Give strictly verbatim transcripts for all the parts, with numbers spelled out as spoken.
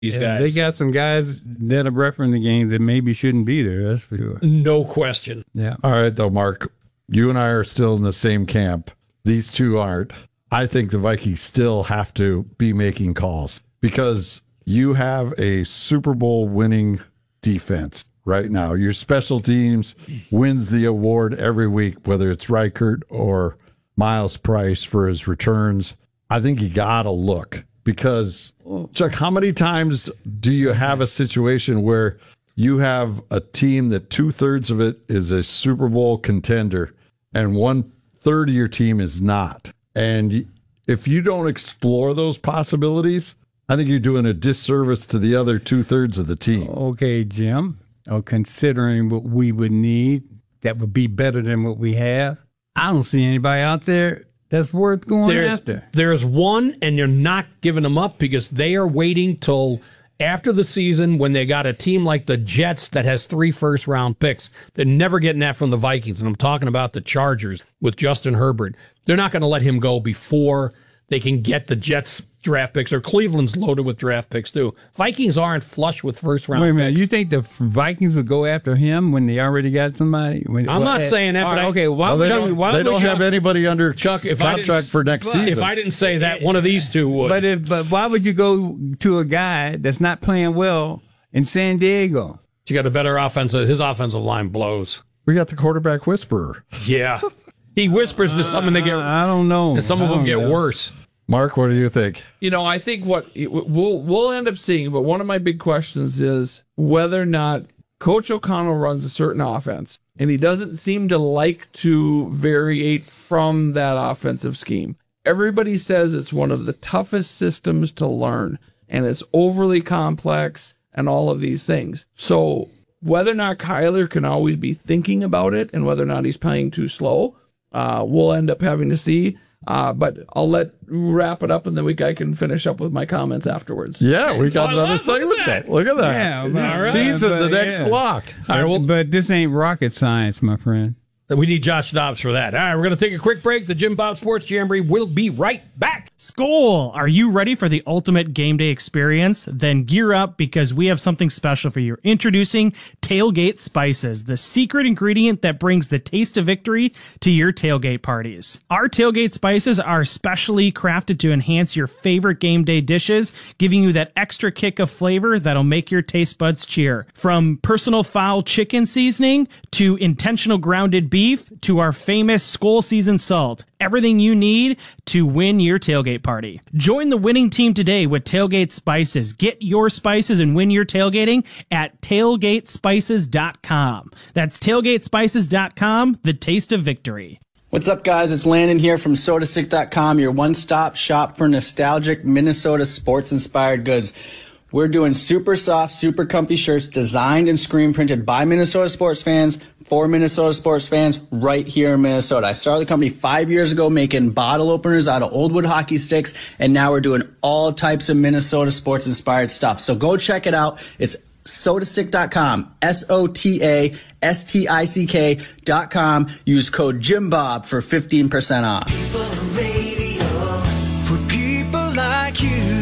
These Yeah, guys. they got some guys that are refereeing the game that maybe shouldn't be there. That's for sure. No question. Yeah. All right, though, Mark, you and I are still in the same camp. These two aren't. I think the Vikings still have to be making calls because you have a Super Bowl winning defense right now. Your special teams wins the award every week, whether it's Reichert or Miles Price for his returns. I think you got to look because, Chuck, how many times do you have a situation where you have a team that two-thirds of it is a Super Bowl contender and one-third of your team is not? And if you don't explore those possibilities, I think you're doing a disservice to the other two-thirds of the team. Okay, Jim. Oh, considering what we would need, that would be better than what we have. I don't see anybody out there that's worth going There's, after. there's one, and you're not giving them up because they are waiting till after the season when they got a team like the Jets that has three first-round picks. They're never getting that from the Vikings, and I'm talking about the Chargers with Justin Herbert. They're not going to let him go before they can get the Jets draft picks, or Cleveland's loaded with draft picks too. Vikings aren't flush with first-round Wait a picks. minute. You think the Vikings would go after him when they already got somebody? When, I'm well, not saying that, all but right, I- okay, why Well, would they Chuck- don't, why they would don't Chuck- have anybody under Chuck, if I contract didn't- for next season. If I didn't say that, one of these two would. But if, but why would you go to a guy that's not playing well in San Diego? You got a better offensive. His offensive line blows. We got the quarterback whisperer. Yeah. He whispers to some and they get, I don't know. and some of I them don't get know. worse. Mark, what do you think? You know, I think what we'll we'll end up seeing, but one of my big questions is whether or not Coach O'Connell runs a certain offense, and he doesn't seem to like to variate from that offensive scheme. Everybody says it's one of the toughest systems to learn, and it's overly complex and all of these things. So whether or not Kyler can always be thinking about it and whether or not he's playing too slow, uh, we'll end up having to see. Uh, but I'll let wrap it up, and then we I can finish up with my comments afterwards. Yeah, we got Oh, another look at segment. that. Though. Look at that. Yeah, He's all right, teasing the but next yeah. block. All right, well, But this ain't rocket science, my friend. we need Josh Dobbs for that. All right, we're going to take a quick break. The Jim Bob Sports Jamboree will be right back. Skol! Are you ready for the ultimate game day experience? Then gear up because we have something special for you. Introducing Tailgate Spices, the secret ingredient that brings the taste of victory to your tailgate parties. Our Tailgate Spices are specially crafted to enhance your favorite game day dishes, giving you that extra kick of flavor that'll make your taste buds cheer. From personal foul chicken seasoning to intentional grounded beef to our famous Skol season salt. Everything you need to win your tailgate party. Join the winning team today with Tailgate Spices. Get your spices and win your tailgating at tailgate spices dot com. That's tailgate spices dot com, the taste of victory. What's up, guys? It's Landon here from soda stick dot com, your one-stop shop for nostalgic Minnesota sports-inspired goods. We're doing super soft, super comfy shirts designed and screen printed by Minnesota sports fans for Minnesota sports fans right here in Minnesota. I started the company five years ago making bottle openers out of old wood hockey sticks, and now we're doing all types of Minnesota sports-inspired stuff. So go check it out. It's soda stick dot com, S O T A S T I C K dot com. Use code JimBob for fifteen percent off. People radio for people like you.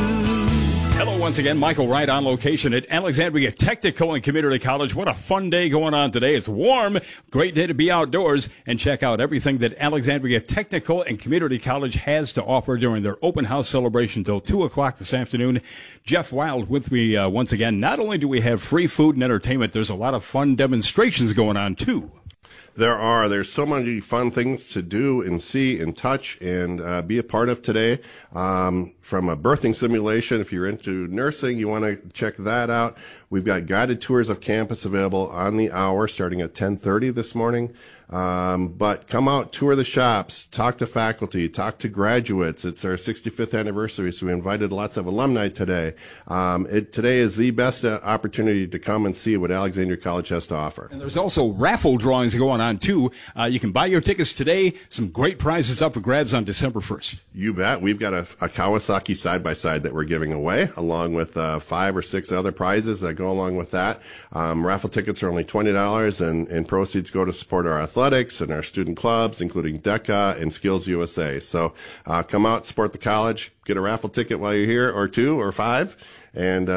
Hello once again, Michael Wright on location at Alexandria Technical and Community College. What a fun day going on today. It's warm, great day to be outdoors, and check out everything that Alexandria Technical and Community College has to offer during their open house celebration till two o'clock this afternoon. Jeff Wild with me uh, once again. Not only do we have free food and entertainment, there's a lot of fun demonstrations going on too. There are. There's so many fun things to do and see and touch and uh, be a part of today. Um, from a birthing simulation, if you're into nursing, you want to check that out. We've got guided tours of campus available on the hour starting at ten thirty this morning. Um, but come out, tour the shops, talk to faculty, talk to graduates. It's our sixty-fifth anniversary, so we invited lots of alumni today. Um, it, today is the best uh, opportunity to come and see what Alexandria College has to offer. And there's also raffle drawings going on too. Uh, you can buy your tickets today. Some great prizes up for grabs on December first. You bet. We've got a, a Kawasaki side-by-side that we're giving away, along with uh, five or six other prizes that go along with that. Um, raffle tickets are only twenty dollars, and, and proceeds go to support our athletics and our student clubs, including DECA and Skills U S A. So uh, come out, support the college, get a raffle ticket while you're here, or two, or five, And